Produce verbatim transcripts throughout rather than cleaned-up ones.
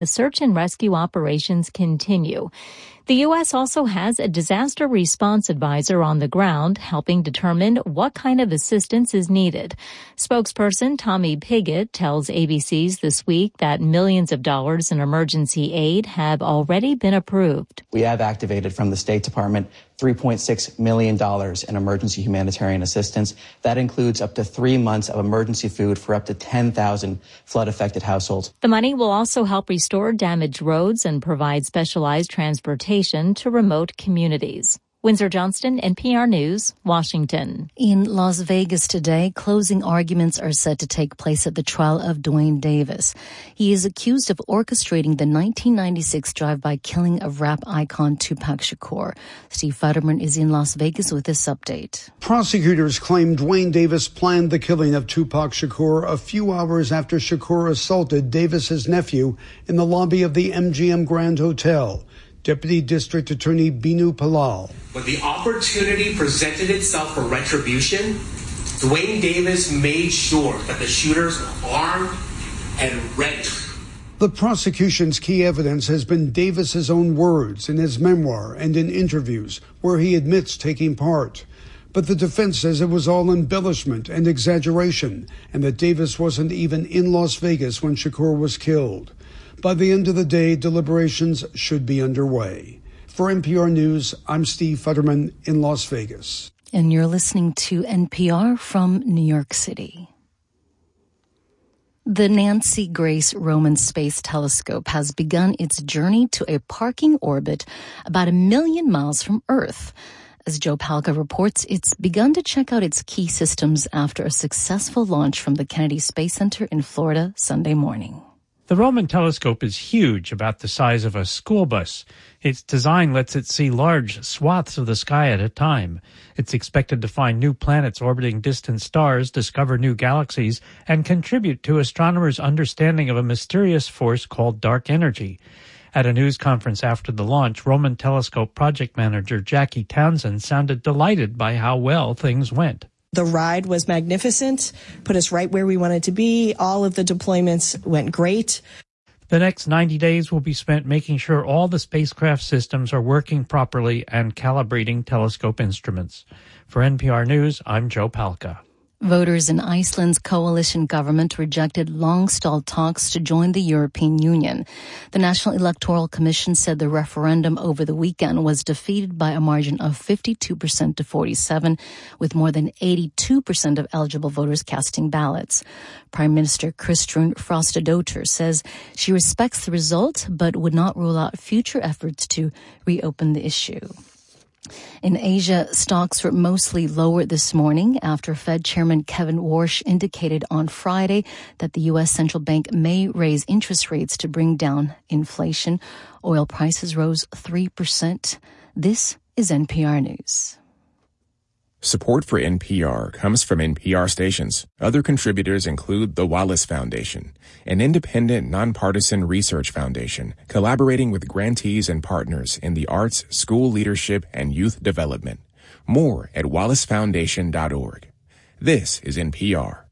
The search and rescue operations continue. The U S also has a disaster response advisor on the ground helping determine what kind of assistance is needed. Spokesperson Tommy Pigott tells A B C's This Week that millions of dollars in emergency aid have already been approved. We have activated from the State Department three point six million dollars in emergency humanitarian assistance. That includes up to three months of emergency food for up to ten thousand flood-affected households. The money will also help restore damaged roads and provide specialized transportation to remote communities. Windsor Johnston, N P R News, Washington. In Las Vegas today, closing arguments are set to take place at the trial of Duane Davis. He is accused of orchestrating the nineteen ninety-six drive-by killing of rap icon Tupac Shakur. Steve Futterman is in Las Vegas with this update. Prosecutors claim Duane Davis planned the killing of Tupac Shakur a few hours after Shakur assaulted Davis's nephew in the lobby of the M G M Grand Hotel. Deputy District Attorney Binu Palal. When the opportunity presented itself for retribution, Duane Davis made sure that the shooters were armed and ready. The prosecution's key evidence has been Davis's own words in his memoir and in interviews where he admits taking part. But the defense says it was all embellishment and exaggeration and that Davis wasn't even in Las Vegas when Shakur was killed. By the end of the day, deliberations should be underway. For N P R News, I'm Steve Futterman in Las Vegas. And you're listening to N P R from New York City. The Nancy Grace Roman Space Telescope has begun its journey to a parking orbit about a million miles from Earth. As Joe Palca reports, it's begun to check out its key systems after a successful launch from the Kennedy Space Center in Florida Sunday morning. The Roman telescope is huge, about the size of a school bus. Its design lets it see large swaths of the sky at a time. It's expected to find new planets orbiting distant stars, discover new galaxies, and contribute to astronomers' understanding of a mysterious force called dark energy. At a news conference after the launch, Roman Telescope project manager Jackie Townsend sounded delighted by how well things went. The ride was magnificent, put us right where we wanted to be. All of the deployments went great. The next ninety days will be spent making sure all the spacecraft systems are working properly and calibrating telescope instruments. For N P R News, I'm Joe Palca. Voters in Iceland's coalition government rejected long-stalled talks to join the European Union. The National Electoral Commission said the referendum over the weekend was defeated by a margin of fifty-two percent to forty-seven, with more than eighty-two percent of eligible voters casting ballots. Prime Minister Kristrún Frostadóttir says she respects the result, but would not rule out future efforts to reopen the issue. In Asia, stocks were mostly lower this morning after Fed Chairman Kevin Warsh indicated on Friday that the U S central bank may raise interest rates to bring down inflation. Oil prices rose three percent. This is N P R News. Support for N P R comes from N P R stations. Other contributors include the Wallace Foundation, an independent, nonpartisan research foundation collaborating with grantees and partners in the arts, school leadership, and youth development. More at wallace foundation dot org. This is N P R.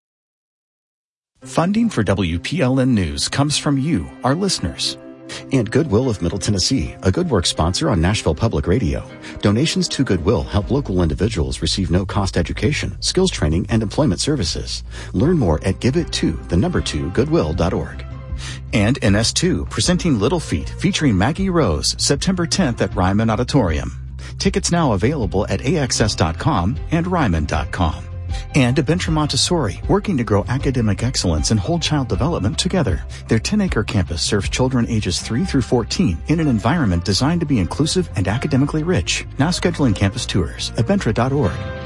Funding for W P L N News comes from you, our listeners. And Goodwill of Middle Tennessee, a Good Work sponsor on Nashville Public Radio. Donations to Goodwill help local individuals receive no-cost education, skills training, and employment services. Learn more at give it to the number two goodwill dot org. And N S two, presenting Little Feat, featuring Maggie Rose, September tenth at Ryman Auditorium. Tickets now available at A X S dot com and Ryman dot com. And Abentra Montessori, working to grow academic excellence and whole child development together. Their ten-acre campus serves children ages three through fourteen in an environment designed to be inclusive and academically rich. Now scheduling campus tours, abentra dot org.